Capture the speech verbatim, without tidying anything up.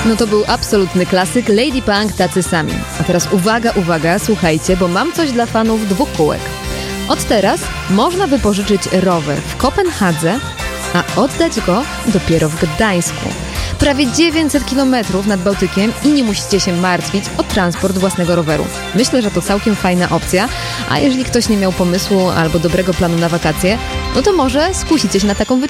No to był absolutny klasyk, Lady Punk, tacy sami. A teraz uwaga, uwaga, słuchajcie, bo mam coś dla fanów dwóch kółek. Od teraz można wypożyczyć rower w Kopenhadze, a oddać go dopiero w Gdańsku. Prawie dziewięćset kilometrów nad Bałtykiem i nie musicie się martwić o transport własnego roweru. Myślę, że to całkiem fajna opcja, a jeżeli ktoś nie miał pomysłu albo dobrego planu na wakacje, no to może skusicie się na taką wycieczkę.